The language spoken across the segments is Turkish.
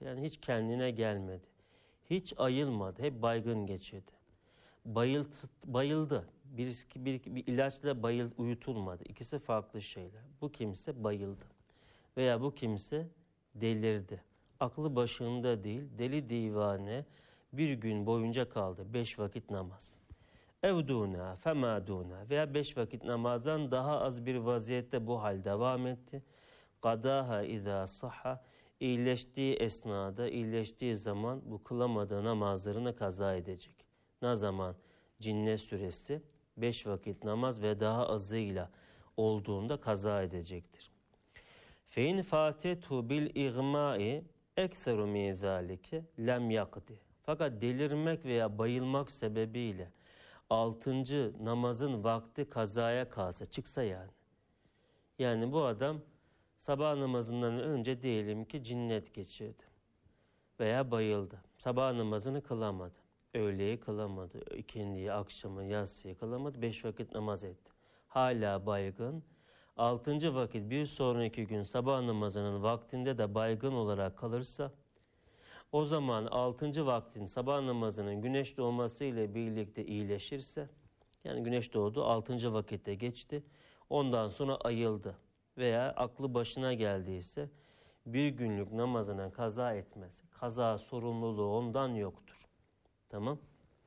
Yani hiç kendine gelmedi. Hiç ayılmadı. Hep baygın geçirdi. Bayıldı. Bir ilaçla uyutulmadı. İkisi farklı şeyler. Bu kimse bayıldı. Veya bu kimse delirdi. Aklı başında değil, deli divane bir gün boyunca kaldı. 5 vakit namaz. Evduna, femaduna veya 5 vakit namazdan daha az bir vaziyette bu hal devam etti. Qadaha izâ sahha, iyileştiği esnada, iyileştiği zaman bu kılamadığı namazlarını kaza edecek. Ne zaman? Cinne suresi 5 vakit namaz ve daha azıyla olduğunda kaza edecektir. Fein fatetu bil igmai ekseru min zalike lem yakdi. Fakat delirmek veya bayılmak sebebiyle 6. namazın vakti kazaya kalsa, çıksa yani. Yani bu adam sabah namazından önce diyelim ki cinnet geçirdi veya bayıldı. Sabah namazını kılamadı. Öğleyi kılamadı. İkindiyi, akşamı, yatsıyı kılamadı. 5 vakit namaz etti. Hala baygın. 6. vakit bir sonraki gün sabah namazının vaktinde de baygın olarak kalırsa, o zaman 6. vaktin sabah namazının güneş doğması ile birlikte iyileşirse, yani güneş doğdu 6. vakitte geçti, ondan sonra ayıldı veya aklı başına geldiyse bir günlük namazına kaza etmez. Kaza sorumluluğu ondan yoktur. Tamam.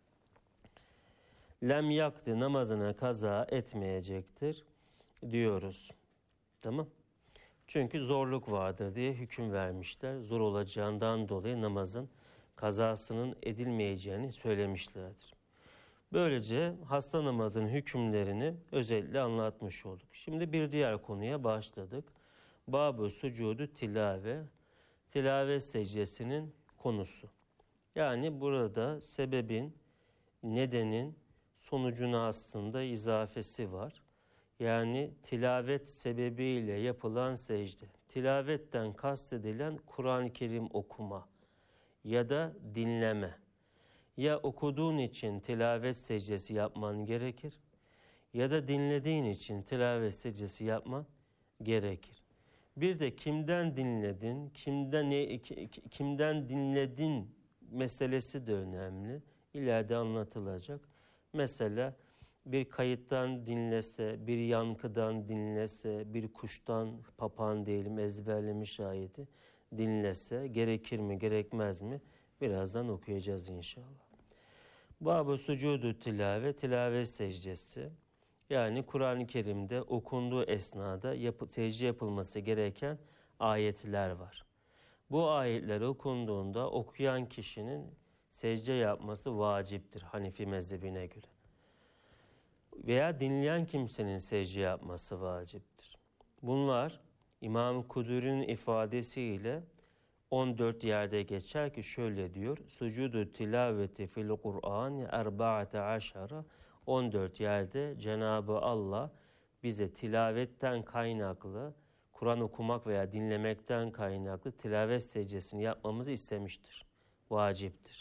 Lem yaktı, namazına kaza etmeyecektir diyoruz. Tamam. Çünkü zorluk vardır diye hüküm vermişler. Zor olacağından dolayı namazın kazasının edilmeyeceğini söylemişlerdir. Böylece hasta namazın hükümlerini özellikle anlatmış olduk. Şimdi bir diğer konuya başladık. Bab-ı sucudu tilave, tilavet secdesinin konusu. Yani burada sebebin, nedenin sonucuna aslında izafesi var. Yani tilavet sebebiyle yapılan secde. Tilavetten kastedilen Kur'an-ı Kerim okuma ya da dinleme. Ya okuduğun için tilavet secdesi yapman gerekir ya da dinlediğin için tilavet secdesi yapman gerekir. Bir de kimden dinledin, kimden dinledin meselesi de önemli. İleride anlatılacak. Mesela bir kayıttan dinlese, bir yankıdan dinlese, bir kuştan, papağan diyelim ezberlemiş ayeti dinlese gerekir mi, gerekmez mi? Birazdan okuyacağız inşallah. Bab-ı sucudu tilavet secdesi. Yani Kur'an-ı Kerim'de okunduğu esnada secde yapılması gereken ayetler var. Bu ayetler okunduğunda okuyan kişinin secde yapması vaciptir Hanefi mezhebine göre. Veya dinleyen kimsenin secde yapması vaciptir. Bunlar İmam Kuduri'nin ifadesiyle 14 yerde geçer ki şöyle diyor. Sucudu tilaveti fil Kur'an 14 14 yerde Cenab-ı Allah bize tilavetten kaynaklı, Kur'an okumak veya dinlemekten kaynaklı tilavet secdesini yapmamızı istemiştir. Vaciptir.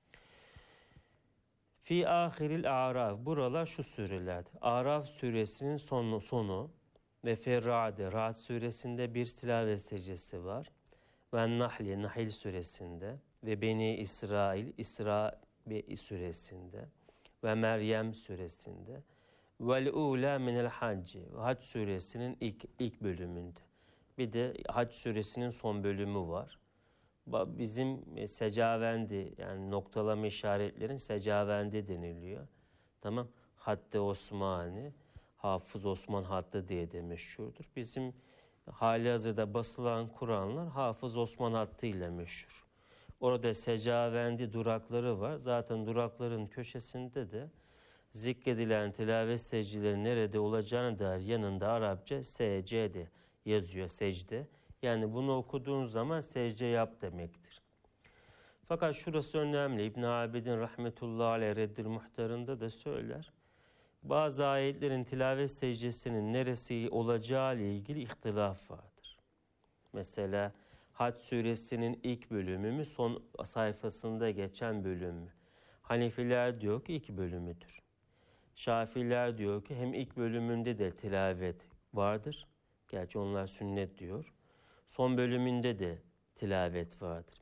Fi ahiril A'raf, buralar şu surelerde. Araf suresinin sonu ve Ferra'de, Ra'd suresinde bir tilavet secdesi var. Ve Nahl suresinde ve Beni İsrail, İsra suresinde ve Meryem suresinde vel ula minel hacci, Hac suresinin ilk bölümünde. Bir de Hac suresinin son bölümü var. Bizim secavendi, yani noktalama işaretlerin secavendi deniliyor. Tamam. Hattı Osmani, Hafız Osman hattı diye de meşhurdur. Bizim hali hazırda basılan Kur'anlar Hafız Osman hattı ile meşhur. Orada secavendi durakları var. Zaten durakların köşesinde de zikredilen tilavet secdeleri nerede olacağını dair yanında Arapça secde yazıyor, secde. Yani bunu okuduğun zaman secde yap demektir. Fakat şurası önemli. İbn Abidin rahmetullahi aleyh Reddül Muhtar'ında da söyler. Bazı ayetlerin tilavet secdesinin neresi olacağı ile ilgili ihtilaf vardır. Mesela Hac suresinin ilk bölümü mü, son sayfasında geçen bölüm mü? Hanefiler diyor ki ilk bölümüdür. Şafiler diyor ki hem ilk bölümünde de tilavet vardır. Gerçi onlar sünnet diyor. Son bölümünde de tilavet vardır.